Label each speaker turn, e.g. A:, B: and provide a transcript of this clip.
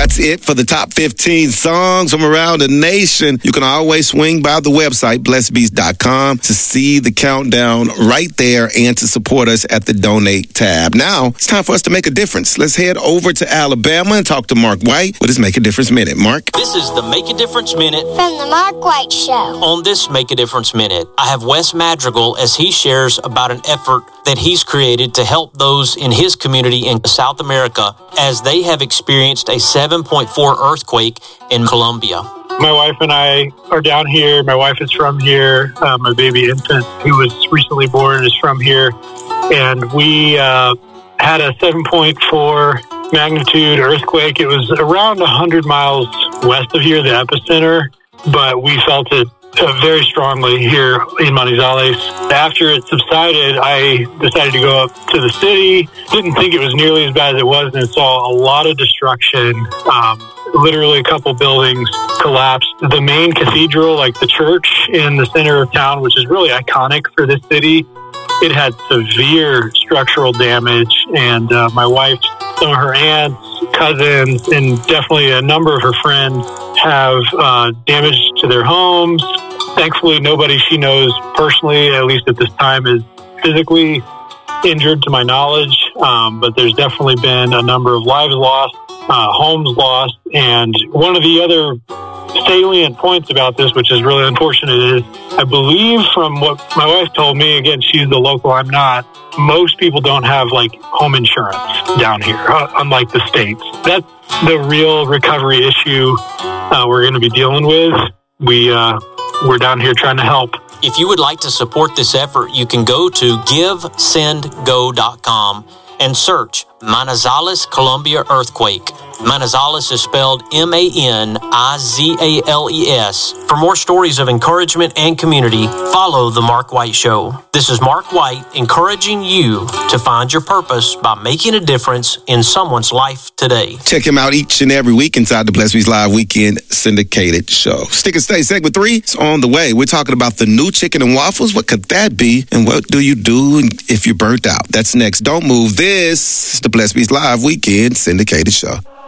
A: That's it for the top 15 songs from around the nation. You can always swing by the website, blessedbeats.com, to see the countdown right there and to support us at the donate tab. Now, it's time for us to make a difference. Let's head over to Alabama and talk to Mark White with his Make a Difference Minute. Mark?
B: This is the Make a Difference Minute
C: from the Mark White Show.
B: On this Make a Difference Minute, I have Wes Madrigal as he shares about an effort that he's created to help those in his community in South America as they have experienced a 7.4 earthquake in Colombia.
D: My wife and I are down here. My wife is from here. My baby infant, who was recently born, is from here. And we had a 7.4 magnitude earthquake. It was around 100 miles west of here, the epicenter, but we felt it very strongly here in Manizales. After it subsided, I decided to go up to the city. Didn't think it was nearly as bad as it was, and saw a lot of destruction. Literally a couple buildings collapsed. The main cathedral, like the church in the center of town, which is really iconic for this city, it had severe structural damage. And my wife, some of her aunts, cousins, and definitely a number of her friends have damage to their homes. Thankfully, nobody she knows personally, at least at this time, is physically injured to my knowledge. But there's definitely been a number of lives lost, homes lost. And one of the other salient points about this, which is really unfortunate, is I believe from what my wife told me, again, she's the local, I'm not, most people don't have like home insurance down here, unlike the States. That's the real recovery issue we're going to be dealing with. We're down here trying to help.
B: If you would like to support this effort, you can go to GiveSendGo.com and search Manizales, Colombia earthquake. Manizales is spelled Manizales. For more stories of encouragement and community, follow The Mark White Show. This is Mark White encouraging you to find your purpose by making a difference in someone's life today.
A: Check him out each and every week inside the Blessed Beats Live Weekend syndicated show. Stick and Stay segment 3 is on the way. We're talking about the new chicken and waffles. What could that be? And what do you do if you're burnt out? That's next. Don't move. This is the Blessed Beats Live Weekend syndicated show.